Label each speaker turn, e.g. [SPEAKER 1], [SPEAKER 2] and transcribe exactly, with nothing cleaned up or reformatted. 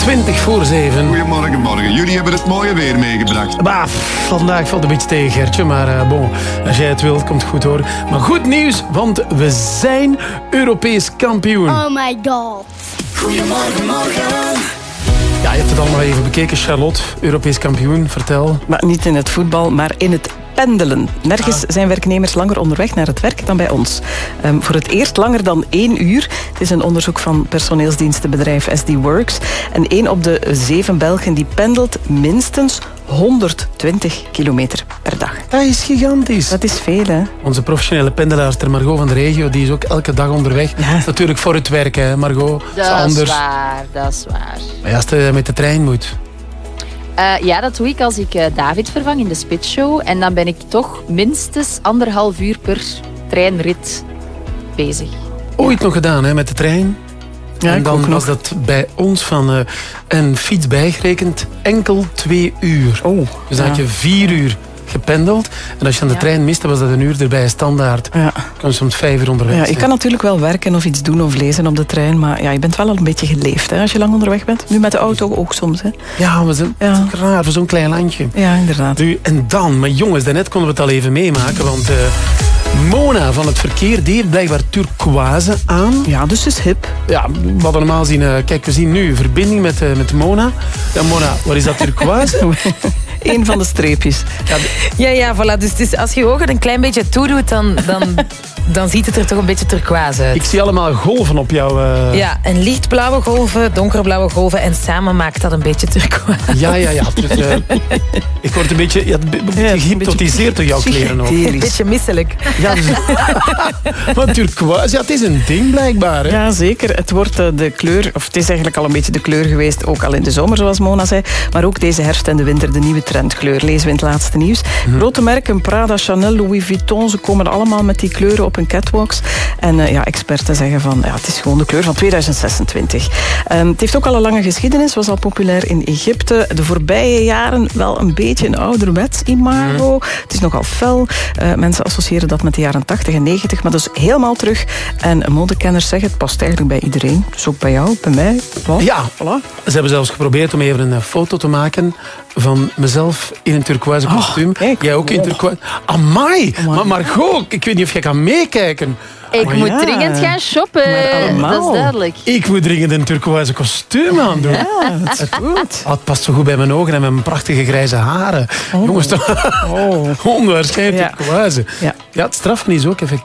[SPEAKER 1] twintig voor zeven.
[SPEAKER 2] Goedemorgen, morgen. Jullie hebben het mooie weer meegebracht.
[SPEAKER 1] Bah, vandaag valt een beetje tegen, Gertje. Maar uh, bon, als jij het wilt, komt het goed hoor. Maar goed nieuws, want we zijn Europees kampioen.
[SPEAKER 3] Oh my god.
[SPEAKER 4] Goedemorgen, morgen.
[SPEAKER 1] Ja, je hebt het allemaal even bekeken, Charlotte. Europees kampioen, vertel.
[SPEAKER 5] Maar niet in het voetbal, maar in het pendelen. Nergens zijn werknemers langer onderweg naar het werk dan bij ons. Um, voor het eerst langer dan één uur. Het is een onderzoek van personeelsdienstenbedrijf S D Works. En één op de zeven Belgen die pendelt minstens honderdtwintig kilometer per dag.
[SPEAKER 1] Dat is gigantisch.
[SPEAKER 5] Dat is veel, hè?
[SPEAKER 1] Onze professionele pendelaarster Margot van de regio, die is ook elke dag onderweg. Ja. Natuurlijk voor het werk, hè, Margot.
[SPEAKER 6] Dat is anders. waar, dat is waar.
[SPEAKER 1] Maar ja, als je met de trein moet...
[SPEAKER 6] Uh, ja, dat doe ik als ik uh, David vervang in de Spitshow. En dan ben ik toch minstens anderhalf uur per treinrit bezig.
[SPEAKER 1] Ooit nog gedaan, hè, met de trein.
[SPEAKER 5] Ja,
[SPEAKER 1] en dan was dat bij ons van uh, een fiets bijgerekend enkel twee uur.
[SPEAKER 5] Oh,
[SPEAKER 1] dus dan
[SPEAKER 5] ja.
[SPEAKER 1] had je vier uur gependeld. En als je aan de
[SPEAKER 6] Ja.
[SPEAKER 1] trein miste, was dat een uur erbij standaard.
[SPEAKER 5] Ja.
[SPEAKER 1] Kon je soms vijf uur onderweg
[SPEAKER 5] Ja,
[SPEAKER 1] zijn.
[SPEAKER 5] je kan natuurlijk wel werken of iets doen of lezen op de trein, maar ja, je bent wel al een beetje geleefd hè, als je lang onderweg bent. Nu met de auto ook soms. Hè.
[SPEAKER 1] Ja, we zijn
[SPEAKER 5] Ja.
[SPEAKER 1] raar voor zo'n klein landje.
[SPEAKER 5] Ja, inderdaad.
[SPEAKER 1] Nu, en dan, maar jongens, daarnet konden we het al even meemaken, want uh, Mona van het verkeer, die heeft blijkbaar turquoise aan.
[SPEAKER 5] Ja, dus is hip.
[SPEAKER 1] Ja, we hadden normaal zien, uh, kijk, we zien nu verbinding met, uh, met Mona. Ja, Mona, wat is dat turquoise?
[SPEAKER 5] Eén van de streepjes.
[SPEAKER 1] Ja,
[SPEAKER 7] Ja, ja, voilà. Dus het is, als je je ogen een klein beetje toedoet, dan, dan, dan ziet het er toch een beetje turquoise uit.
[SPEAKER 1] ik zie allemaal golven op jou. Uh...
[SPEAKER 7] Ja, en lichtblauwe golven, donkerblauwe golven en samen maakt dat een beetje turquoise.
[SPEAKER 1] Ja, ja, ja. Dus, uh, ik word een beetje ja, be- be-
[SPEAKER 5] Ja,
[SPEAKER 1] gehypnotiseerd door jouw kleren ook.
[SPEAKER 7] Een beetje misselijk.
[SPEAKER 1] Ja, dus, maar turquoise, ja, het is een ding blijkbaar. Hè?
[SPEAKER 5] Ja, zeker. Het wordt uh, de kleur, of het is eigenlijk al een beetje de kleur geweest, ook al in de zomer, zoals Mona zei, maar ook deze herfst en de winter de nieuwe trendkleur. Lezen we in het laatste nieuws. Mm-hmm. Grote merken, Prada, Chanel, Louis Vuitton, ze komen allemaal met die kleuren op hun catwalks. En uh, ja, experten zeggen van, ja, het is gewoon de kleur van tweeduizend zesentwintig. Um, het heeft ook al een lange geschiedenis, was al populair in Egypte. De voorbije jaren wel een beetje een ouderwets imago. Mm-hmm. Het is nogal fel. Uh, mensen associëren dat met de jaren tachtig en negentig, maar dat is helemaal terug. En modekenners zeggen, het past eigenlijk bij iedereen. Dus ook bij jou, bij mij. Voilà.
[SPEAKER 1] Ja,
[SPEAKER 5] Voilà.
[SPEAKER 1] ze hebben zelfs geprobeerd om even een uh, foto te maken van mezelf in een turquoise kostuum.
[SPEAKER 5] Oh, kijk.
[SPEAKER 1] Jij ook in
[SPEAKER 5] Oh.
[SPEAKER 1] turquoise. Amai! Maar Margot, ik weet niet of jij kan meekijken.
[SPEAKER 6] Ik
[SPEAKER 1] Maar
[SPEAKER 6] moet
[SPEAKER 5] ja.
[SPEAKER 6] dringend gaan shoppen.
[SPEAKER 5] Maar allemaal.
[SPEAKER 6] Dat is duidelijk.
[SPEAKER 1] Ik moet dringend een turquoise kostuum aandoen.
[SPEAKER 5] Ja, dat is goed.
[SPEAKER 1] Oh, het past zo goed bij mijn ogen en mijn prachtige grijze haren.
[SPEAKER 5] Oh.
[SPEAKER 1] Jongens, toch?
[SPEAKER 5] Oh.
[SPEAKER 1] Onwaarschijnlijk
[SPEAKER 5] Ja.
[SPEAKER 1] turquoise.
[SPEAKER 5] Ja.
[SPEAKER 1] Ja, het straffen is ook effectief.